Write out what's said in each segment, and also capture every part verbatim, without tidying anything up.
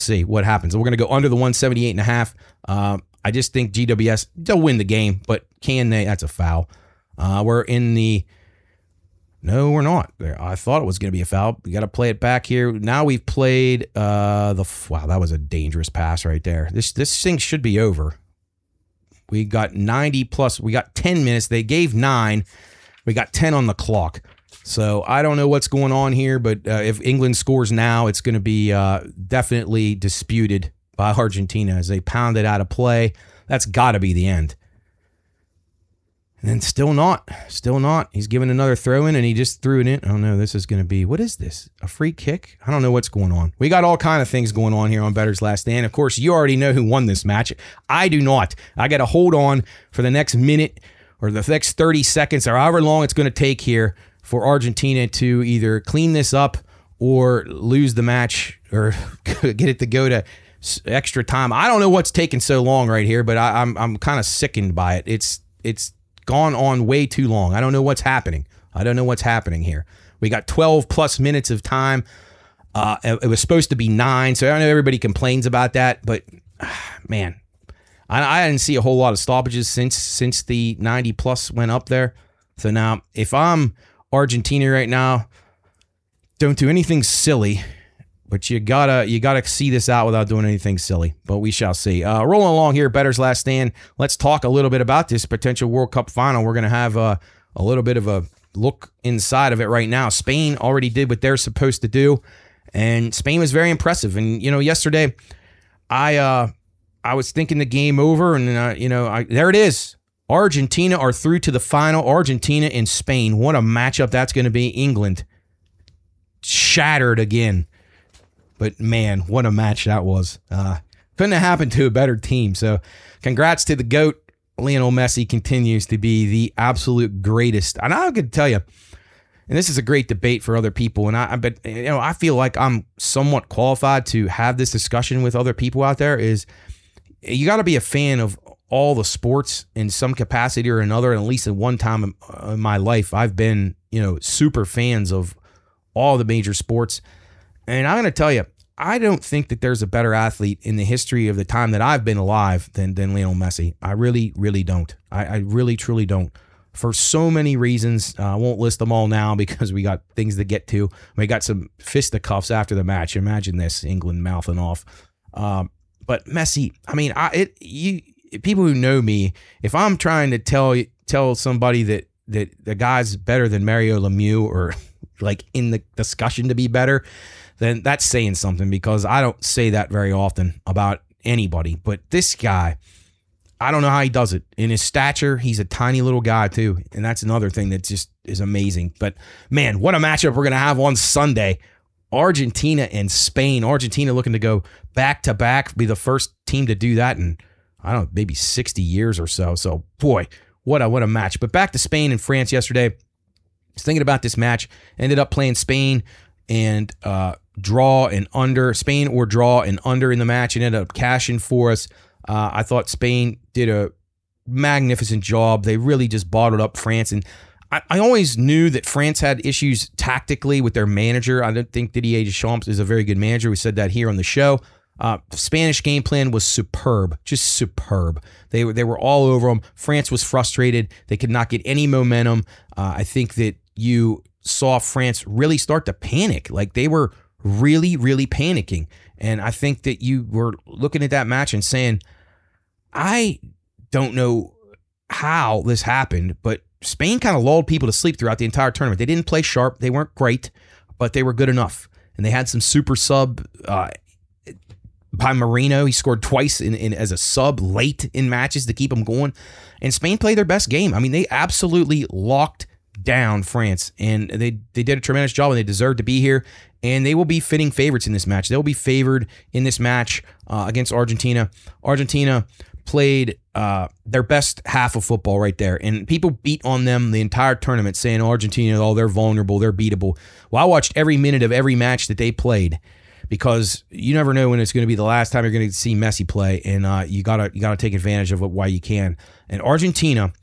see what happens. We're going to go under the one seventy-eight and a half. Uh, I just think G W S, they'll win the game, but can they? That's a foul. Uh, we're in the, no, we're not. I thought it was going to be a foul. We got to play it back here. Now we've played uh, the, wow, that was a dangerous pass right there. This, this thing should be over. We got ninety plus, we got ten minutes. They gave nine. We got ten on the clock. So I don't know what's going on here, but uh, if England scores now, it's going to be uh, definitely disputed by Argentina as they pound it out of play. That's got to be the end. And then still not. Still not. He's given another throw in, and he just threw it in. Oh, no, this is going to be, what is this? A free kick? I don't know what's going on. We got all kind of things going on here on Bettor's Last Stand. Of course, you already know who won this match. I do not. I got to hold on for the next minute or the next thirty seconds or however long it's going to take here for Argentina to either clean this up or lose the match or get it to go to extra time. I don't know what's taking so long right here, but I, I'm I'm kind of sickened by it. It's it's gone on way too long. I don't know what's happening. I don't know what's happening here. We got twelve plus minutes of time. Uh, it was supposed to be nine, so I know everybody complains about that, but man, I, I didn't see a whole lot of stoppages since since the ninety plus went up there. So now, if I'm Argentina right now, don't do anything silly, but you gotta you gotta see this out without doing anything silly. But we shall see. Uh, rolling along here, Bettor's Last Stand. Let's talk a little bit about this potential World Cup final. We're gonna have uh, a little bit of a look inside of it right now. Spain already did what they're supposed to do, and Spain was very impressive. And you know, yesterday, I uh, I was thinking the game over, and uh, you know, I, there it is. Argentina are through to the final. Argentina and Spain. What a matchup that's going to be. England shattered again. But man, what a match that was. Uh, couldn't have happened to a better team. So congrats to the GOAT. Lionel Messi continues to be the absolute greatest. And I could tell you, and this is a great debate for other people, and I, I bet you know I feel like I'm somewhat qualified to have this discussion with other people out there, is you got to be a fan of all the sports in some capacity or another. And at least at one time in, in my life, I've been, you know, super fans of all the major sports. And I'm going to tell you, I don't think that there's a better athlete in the history of the time that I've been alive than, than Lionel Messi. I really, really don't. I, I really, truly don't. For so many reasons. Uh, I won't list them all now because we got things to get to. We got some fisticuffs after the match. Imagine this, England mouthing off. Um, but Messi, I mean, I it you people who know me, if I'm trying to tell tell somebody that that the guy's better than Mario Lemieux or like in the discussion to be better, then that's saying something, because I don't say that very often about anybody. But this guy, I don't know how he does it. In his stature, he's a tiny little guy too, and that's another thing that just is amazing. But man, what a matchup we're going to have on Sunday. Argentina and Spain. Argentina looking to go back-to-back, be the first team to do that in, I don't know, maybe sixty years or so. So, boy, what a what a match. But back to Spain and France yesterday. I was thinking about this match. Ended up playing Spain and uh, draw and under. Spain or draw and under in the match, and ended up cashing for us. Uh, I thought Spain did a magnificent job. They really just bottled up France. And I, I always knew that France had issues tactically with their manager. I don't think Didier Deschamps is a very good manager. We said that here on the show. Uh, the Spanish game plan was superb, just superb. They were they were all over them. France was frustrated. They could not get any momentum. Uh, I think that you saw France really start to panic. Like they were really, really panicking. And I think that you were looking at that match and saying, I don't know how this happened, but Spain kind of lulled people to sleep throughout the entire tournament. They didn't play sharp. They weren't great, but they were good enough. And they had some super sub uh, by Marino. He scored twice in, in as a sub late in matches to keep them going. And Spain played their best game. I mean, they absolutely locked down France, and they, they did a tremendous job, and they deserve to be here. And they will be fitting favorites in this match. They'll be favored in this match uh, against Argentina. Argentina played uh, their best half of football right there. And people beat on them the entire tournament saying Argentina, oh, they're vulnerable, they're beatable. Well, I watched every minute of every match that they played, because you never know when it's going to be the last time you're going to see Messi play, and uh, you gotta you gotta take advantage of it while you can. And Argentina,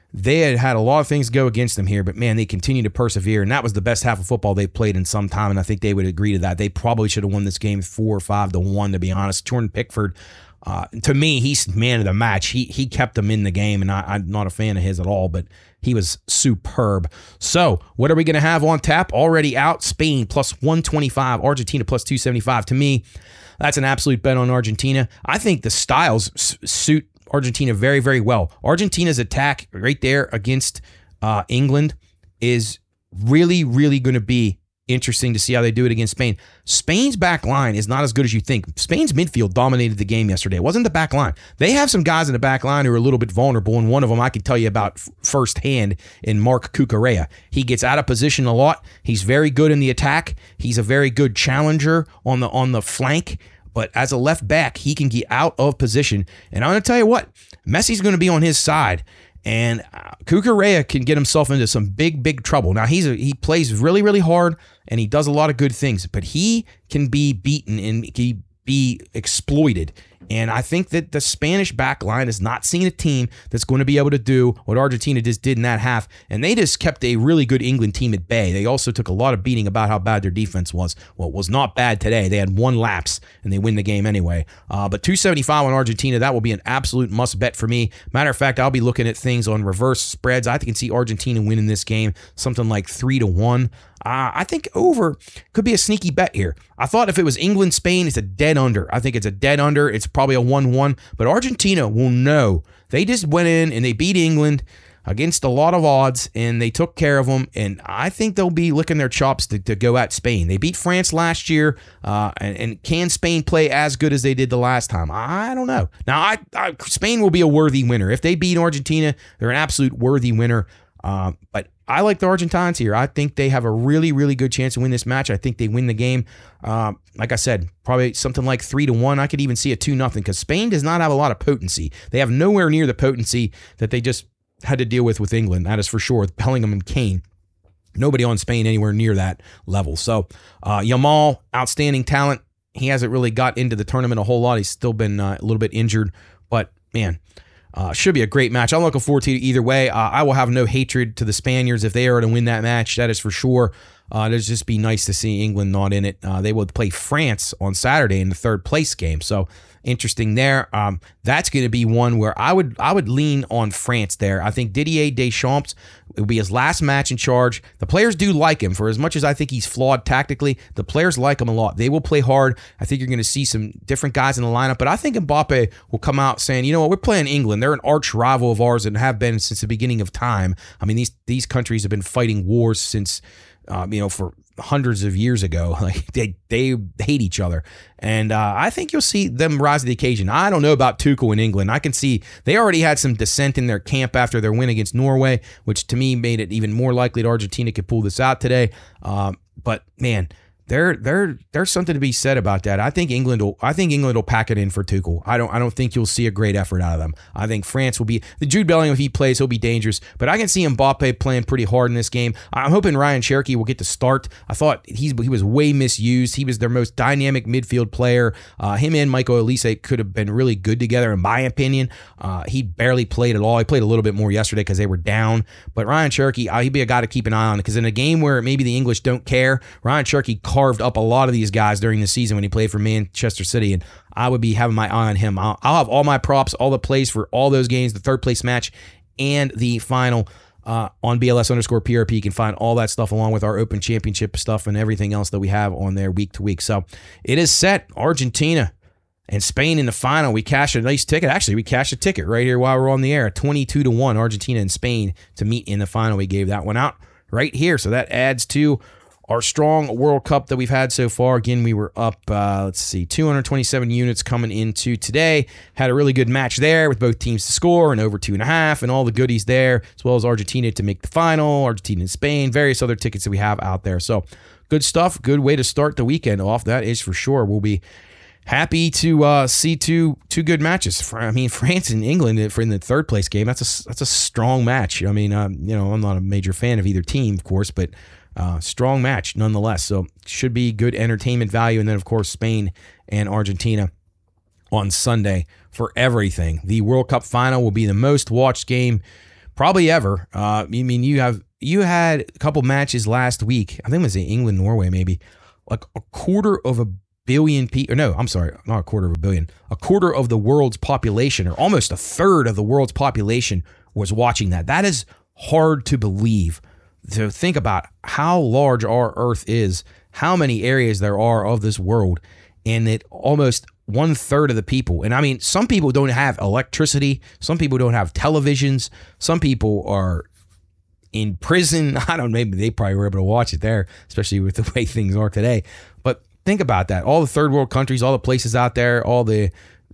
they had had a lot of things go against them here, but man, they continue to persevere, and that was the best half of football they've played in some time, and I think they would agree to that. They probably should have won this game four or five to one, to be honest. Jordan Pickford, uh, to me, he's man of the match. He he kept them in the game, and I, I'm not a fan of his at all, but he was superb. So, what are we going to have on tap? Already out, Spain plus one twenty-five, Argentina plus two seventy-five. To me, that's an absolute bet on Argentina. I think the styles suit Argentina very, very well. Argentina's attack right there against uh, England is really, really going to be interesting to see how they do it against Spain. Spain's back line is not as good as you think. Spain's midfield dominated the game yesterday. It wasn't the back line. They have some guys in the back line who are a little bit vulnerable, and one of them I can tell you about f- firsthand in Marc Cucurella. He gets out of position a lot. He's very good in the attack. He's a very good challenger on the on the flank. But as a left back, he can get out of position. And I'm going to tell you what, Messi's going to be on his side. And uh, Cucurella can get himself into some big, big trouble. Now, he's a, he plays really, really hard, and he does a lot of good things. But he can be beaten and he be exploited. And I think that the Spanish back line has not seen a team that's going to be able to do what Argentina just did in that half. And they just kept a really good England team at bay. They also took a lot of beating about how bad their defense was. Well, it was not bad today. They had one lapse, and they win the game anyway. Uh, but two seventy-five on Argentina, that will be an absolute must bet for me. Matter of fact, I'll be looking at things on reverse spreads. I can see Argentina winning this game, something like three to one. Uh, I think over could be a sneaky bet here. I thought if it was England, Spain, it's a dead under. I think it's a dead under. It's probably a one one, but Argentina will know. They just went in and they beat England against a lot of odds, and they took care of them, and I think they'll be licking their chops to, to go at Spain. They beat France last year, uh, and, and can Spain play as good as they did the last time? I don't know. Now, I, I Spain will be a worthy winner. If they beat Argentina, they're an absolute worthy winner, uh, but I like the Argentines here. I think they have a really, really good chance to win this match. I think they win the game. Um, like I said, probably something like three to one. I could even see a two nothing because Spain does not have a lot of potency. They have nowhere near the potency that they just had to deal with with England. That is for sure. With Bellingham and Kane, nobody on Spain anywhere near that level. So uh, Yamal, outstanding talent. He hasn't really got into the tournament a whole lot. He's still been uh, a little bit injured, but man. Uh, should be a great match. I'm looking forward to it either way. Uh, I will have no hatred to the Spaniards if they are to win that match. That is for sure. Uh, it'd just be nice to see England not in it. Uh, they will play France on Saturday in the third place game. So interesting there. Um, that's going to be one where I would I would lean on France there. I think Didier Deschamps, it will be his last match in charge. The players do like him. For as much as I think he's flawed tactically, the players like him a lot. They will play hard. I think you're going to see some different guys in the lineup, but I think Mbappe will come out saying, you know what, we're playing England. They're an arch rival of ours and have been since the beginning of time. I mean, these these countries have been fighting wars since Um, you know, for hundreds of years ago. Like they they hate each other, and uh, I think you'll see them rise to the occasion. I don't know about Tuchel in England. I can see they already had some dissent in their camp after their win against Norway, which to me made it even more likely that Argentina could pull this out today. Um, but man, There, there, there's something to be said about that. I think England will. I think England will pack it in for Tuchel. I don't. I don't think you'll see a great effort out of them. I think France will be the Jude Bellingham. If he plays, he'll be dangerous. But I can see Mbappe playing pretty hard in this game. I'm hoping Ryan Cherky will get to start. I thought he's he was way misused. He was their most dynamic midfield player. Uh, him and Michael Olise could have been really good together, in my opinion. Uh, he barely played at all. He played a little bit more yesterday because they were down. But Ryan Cherky, uh, he'd be a guy to keep an eye on because in a game where maybe the English don't care, Ryan Cherky carved up a lot of these guys during the season when he played for Manchester City, and I would be having my eye on him. I'll, I'll have all my props, all the plays for all those games, the third place match and the final uh, on B L S underscore P R P. You can find all that stuff along with our Open Championship stuff and everything else that we have on there week to week. So it is set. Argentina and Spain in the final. We cashed a nice ticket. Actually, we cashed a ticket right here while we're on the air. twenty-two to one, Argentina and Spain to meet in the final. We gave that one out right here. So that adds to our strong World Cup that we've had so far. Again, we were up, uh, let's see, two hundred twenty-seven units coming into today. Had a really good match there with both teams to score and over two and a half and all the goodies there, as well as Argentina to make the final, Argentina and Spain, various other tickets that we have out there. So good stuff. Good way to start the weekend off. That is for sure. We'll be happy to uh, see two two good matches. I mean, France and England for in the third place game. That's a that's a strong match. I mean, um, you know, I'm not a major fan of either team, of course, but uh, strong match nonetheless. So should be good entertainment value. And then of course Spain and Argentina on Sunday for everything. The World Cup final will be the most watched game probably ever. Uh, I mean, you have you had a couple matches last week. I think it was in England, Norway, maybe like a quarter of a billion people. No, I'm sorry, not a quarter of a billion. A quarter of the world's population, or almost a third of the world's population, was watching that. That is hard to believe. So think about how large our Earth is, how many areas there are of this world, and that almost one third of the people, and I mean, some people don't have electricity, some people don't have televisions, some people are in prison. I don't know, maybe they probably were able to watch it there, especially with the way things are today. But think about that. All the third world countries, all the places out there, all the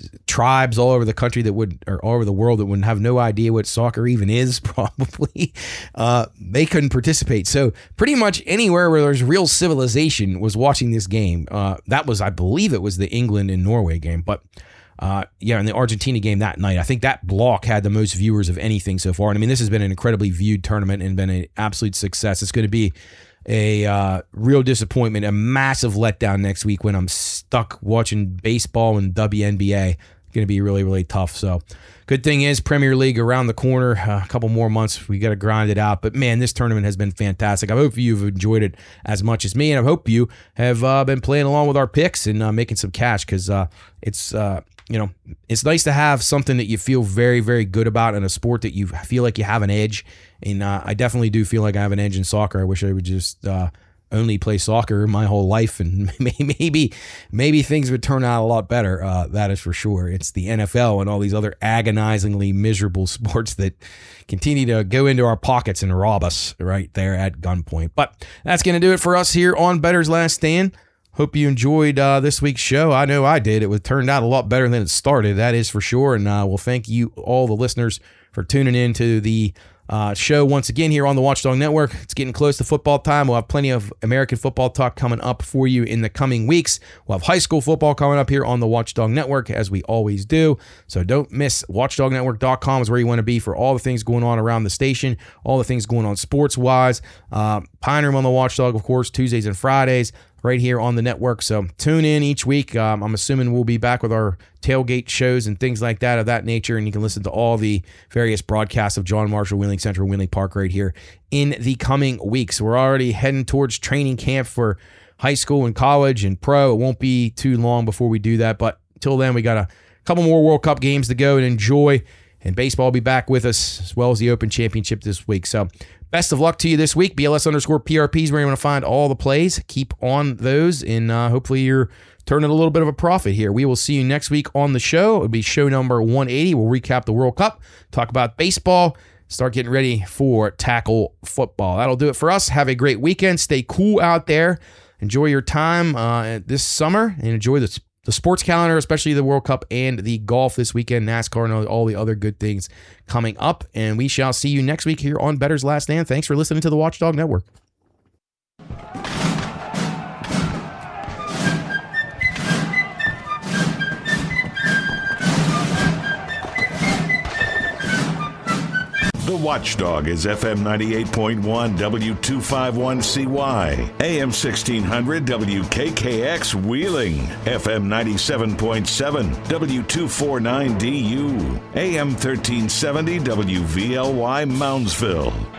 tribes all over the country that would, or all over the world that would have no idea what soccer even is, probably, uh, they couldn't participate. So pretty much anywhere where there's real civilization was watching this game. Uh, that was, I believe it was the England and Norway game, but uh, yeah, and the Argentina game that night. I think that block had the most viewers of anything so far. And I mean, this has been an incredibly viewed tournament and been an absolute success. It's going to be a uh, real disappointment, a massive letdown next week when I'm stuck watching baseball and W N B A. It's going to be really, really tough. So good thing is Premier League around the corner, uh, a couple more months. We got to grind it out. But man, this tournament has been fantastic. I hope you've enjoyed it as much as me, and I hope you have uh, been playing along with our picks and uh, making some cash, because uh, it's uh, you know, it's nice to have something that you feel very, very good about in a sport that you feel like you have an edge. And uh, I definitely do feel like I have an edge in soccer. I wish I would just uh, only play soccer my whole life, and maybe maybe things would turn out a lot better. Uh, that is for sure. It's the N F L and all these other agonizingly miserable sports that continue to go into our pockets and rob us right there at gunpoint. But that's going to do it for us here on Bettor's Last Stand. Hope you enjoyed uh, this week's show. I know I did. It was turned out a lot better than it started, that is for sure. And uh, we'll thank you, all the listeners, for tuning in to the uh, show once again here on the Watchdog Network. It's getting close to football time. We'll have plenty of American football talk coming up for you in the coming weeks. We'll have high school football coming up here on the Watchdog Network, as we always do. So don't miss watchdog network dot com is where you want to be for all the things going on around the station, all the things going on sports-wise. Uh, Pine Room on the Watchdog, of course, Tuesdays and Fridays, right here on the network. So tune in each week. Um, I'm assuming we'll be back with our tailgate shows and things like that of that nature, and you can listen to all the various broadcasts of John Marshall Wheeling Central Wheeling Park right here in the coming weeks. We're already heading towards training camp for high school and college and pro. It won't be too long before we do that, but until then, we got a couple more World Cup games to go and enjoy, and baseball will be back with us, as well as the Open Championship this week. So best of luck to you this week. B L S underscore P R P is where you want to find all the plays. Keep on those, and uh, hopefully you're turning a little bit of a profit here. We will see you next week on the show. It'll be show number one eighty. We'll recap the World Cup, talk about baseball, start getting ready for tackle football. That'll do it for us. Have a great weekend. Stay cool out there. Enjoy your time uh, this summer, and enjoy the the sports calendar, especially the World Cup and the golf this weekend, NASCAR, and all the other good things coming up. And we shall see you next week here on Bettor's Last Stand. Thanks for listening to the Watchdog Network. The Watchdog is F M ninety-eight point one W two fifty-one C Y, A M sixteen hundred W K K X Wheeling, F M ninety-seven point seven W two forty-nine D U, A M thirteen seventy W V L Y Moundsville.